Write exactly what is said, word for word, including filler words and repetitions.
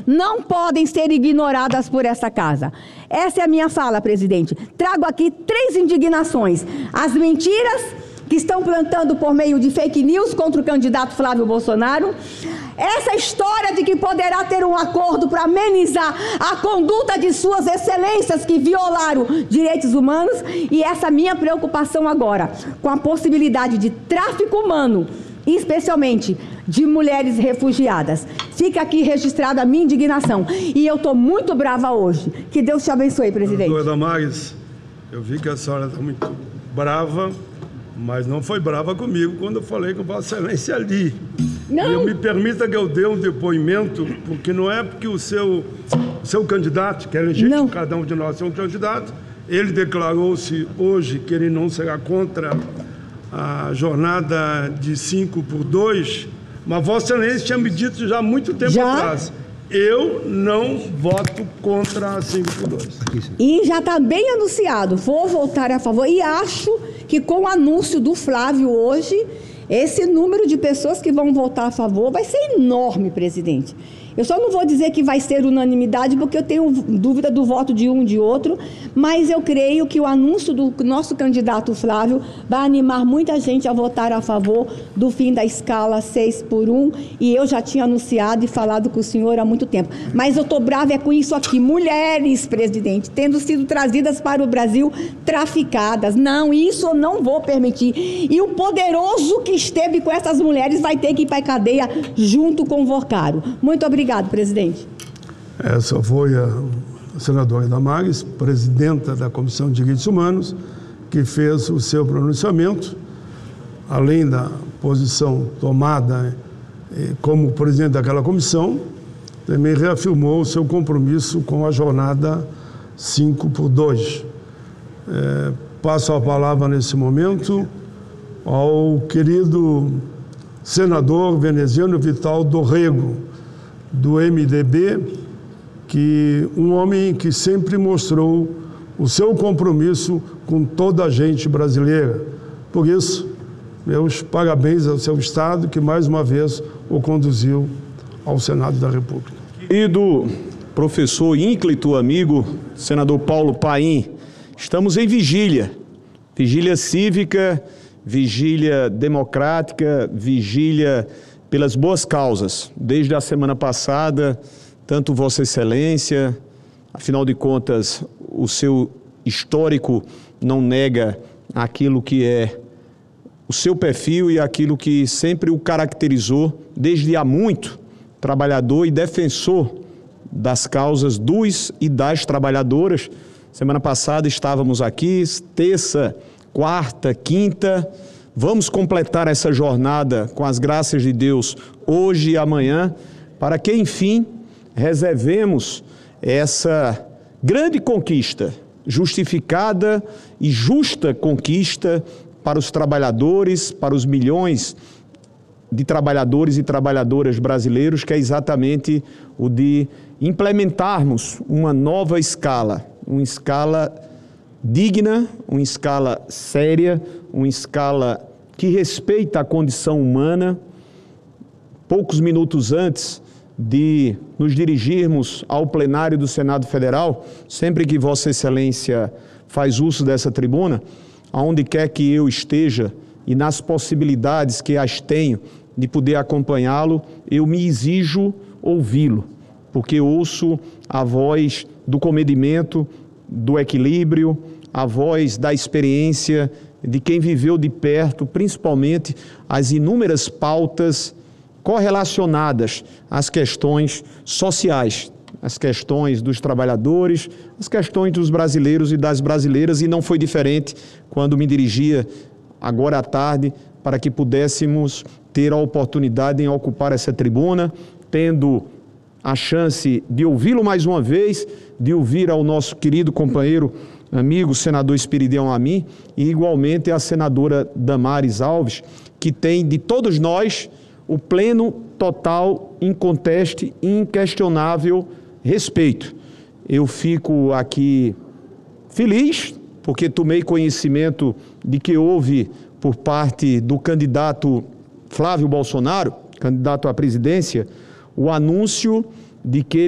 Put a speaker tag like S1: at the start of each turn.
S1: não podem ser ignoradas por essa casa. Essa é a minha fala, presidente. Trago aqui três indignações. As mentiras que estão plantando por meio de fake news contra o candidato Flávio Bolsonaro. Essa história de que poderá ter um acordo para amenizar a conduta de suas excelências que violaram direitos humanos. E essa minha preocupação agora com a possibilidade de tráfico humano, especialmente de mulheres refugiadas. Fica aqui registrada a minha indignação. E eu estou muito brava hoje. Que Deus te abençoe, presidente.
S2: Doutora Damares, eu vi que a senhora está muito brava, mas não foi brava comigo quando eu falei com Vossa Excelência ali. Não. E eu me permita que eu dê um depoimento, porque não é porque o seu, o seu candidato, que é legítimo, cada um de nós é um candidato, ele declarou-se hoje que ele não será contra a jornada de cinco por dois, mas Vossa Excelência tinha me dito já há muito tempo já? atrás. Eu não voto contra a cinco por dois.
S1: E já está bem anunciado, vou votar a favor. E acho que com o anúncio do Flávio hoje, esse número de pessoas que vão votar a favor vai ser enorme, presidente. Eu só não vou dizer que vai ser unanimidade, porque eu tenho dúvida do voto de um e de outro, mas eu creio que o anúncio do nosso candidato Flávio vai animar muita gente a votar a favor do fim da escala seis por um, e eu já tinha anunciado e falado com o senhor há muito tempo. Mas eu estou brava é com isso aqui, mulheres, presidente, tendo sido trazidas para o Brasil traficadas. Não, isso eu não vou permitir. E o poderoso que esteve com essas mulheres vai ter que ir para a cadeia junto com o Vorcaro. Muito obrigada. Obrigado, presidente.
S2: Essa foi a senadora Damares, presidenta da Comissão de Direitos Humanos, que fez o seu pronunciamento, além da posição tomada como presidente daquela comissão, também reafirmou o seu compromisso com a jornada cinco por dois. É, passo a palavra nesse momento ao querido senador veneziano Vital do Rego, do M D B, que um homem que sempre mostrou o seu compromisso com toda a gente brasileira. Por isso, meus parabéns ao seu Estado, que mais uma vez o conduziu ao Senado da República.
S3: Querido professor ínclito amigo, senador Paulo Paim, estamos em vigília, vigília cívica, vigília democrática, vigília pelas boas causas. Desde a semana passada, tanto Vossa Excelência, afinal de contas, o seu histórico não nega aquilo que é o seu perfil e aquilo que sempre o caracterizou desde há muito, trabalhador e defensor das causas dos e das trabalhadoras. Semana passada estávamos aqui, terça, quarta, quinta. Vamos completar essa jornada com as graças de Deus hoje e amanhã, para que, enfim, reservemos essa grande conquista, justificada e justa conquista para os trabalhadores, para os milhões de trabalhadores e trabalhadoras brasileiros, que é exatamente o de implementarmos uma nova escala, uma escala digna, uma escala séria, uma escala que respeita a condição humana. Poucos minutos antes de nos dirigirmos ao plenário do Senado Federal, sempre que Vossa Excelência faz uso dessa tribuna, aonde quer que eu esteja e nas possibilidades que as tenho de poder acompanhá-lo, eu me exijo ouvi-lo, porque ouço a voz do comedimento, do equilíbrio, a voz da experiência de quem viveu de perto, principalmente as inúmeras pautas correlacionadas às questões sociais, as questões dos trabalhadores, as questões dos brasileiros e das brasileiras, e não foi diferente quando me dirigia agora à tarde para que pudéssemos ter a oportunidade em ocupar essa tribuna, tendo a chance de ouvi-lo mais uma vez, de ouvir ao nosso querido companheiro, amigo, senador Espiridião Amin, e igualmente a senadora Damares Alves, que tem de todos nós o pleno, total, inconteste e inquestionável respeito. Eu fico aqui feliz, porque tomei conhecimento de que houve, por parte do candidato Flávio Bolsonaro, candidato à presidência, o anúncio de que ele